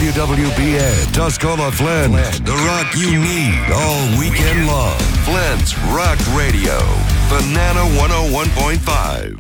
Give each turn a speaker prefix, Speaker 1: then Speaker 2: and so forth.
Speaker 1: WWBN, Tuscola Flint. The rock you need all weekend long. Flint's Rock Radio. Banana 101.5.